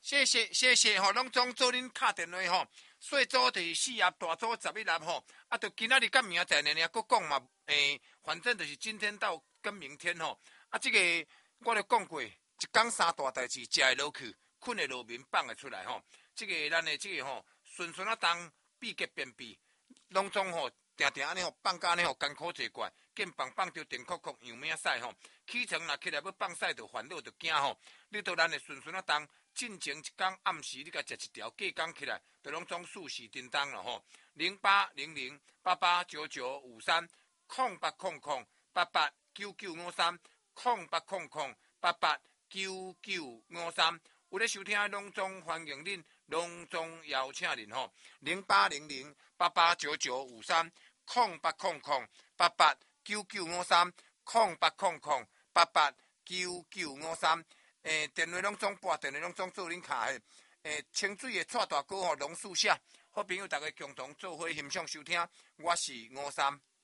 谢谢吼，拢总做恁敲电话吼。细组就是4盒，大组11盒吼。啊，就今仔日甲明仔载呢，搁讲嘛，反正就是今天到跟明天吼。啊，这个我咧讲过，一天三大代志，食会落去，困会落眠，放会出来吼。这个咱的这个吼，顺顺啊当闭结便秘，拢总吼。定定安尼吼，放假安尼吼，艰苦坐惯，见放着电哭哭，样咩使吼？起床若起来要放屎，就烦恼就惊吼。你到咱的顺顺啊当。进前一天暗时，你甲食一条，隔天起来，就拢总事事叮当了吼。0800889953，0800889953，有咧收听的拢总欢迎恁，拢总邀请恁吼。0800889953，0800889953。电话拢总拨，电话拢总做恁卡的。清水的蔡大哥吼，龙树社，好朋友大家共同做伙欣赏收听。我是53。